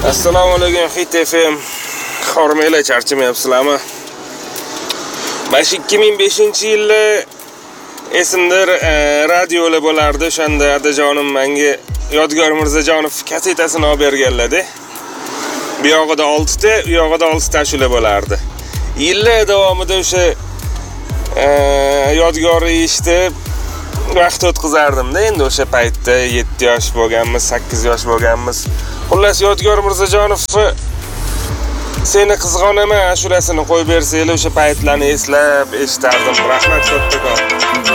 Assalomu alaykum Hit FM. Hormaylar charchamayapsizlarmi? Mana 2005-yilda esimdir, radiolar bo'lardi. O'shanda adajonim menga Yodgor Mirzajonov kasetasini olib berganlar-da. Bu yog'ida 6 ta, u yog'ida 6 ta ashula bo'lardi. Yillar davomida o'sha Yodgorni eshitib vaqt o'tkazardim-da. Endi o'sha paytda 7 yosh bo'lganmiz, 8 yosh bo'lganmiz. Xullas Yodgor Mirzajonov seni qizg'onaman ashulasini qo'yib bersanglar o'sha paytlarni eslab eshitardim. Rahmat kattakon.